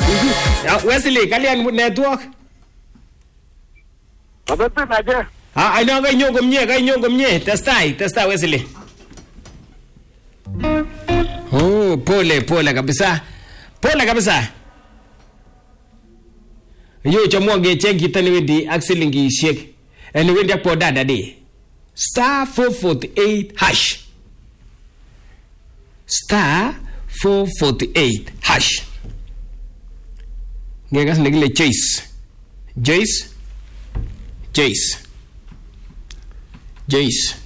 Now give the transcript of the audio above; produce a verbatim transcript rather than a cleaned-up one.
Wesley, kalian network. Mabete naje. Ah, aina kainyo komye, kainyo komye. Testai, testai Wesley. Oh, pole pole kabisa. Pole kabisa. Yo chamwa ngecheng kita ni wendi ak silingishek. Eni wendi ak podada de. Star four forty-eight hash. Star four forty-eight hash. Ngegas negile Jace. Jace. Jace. Jace.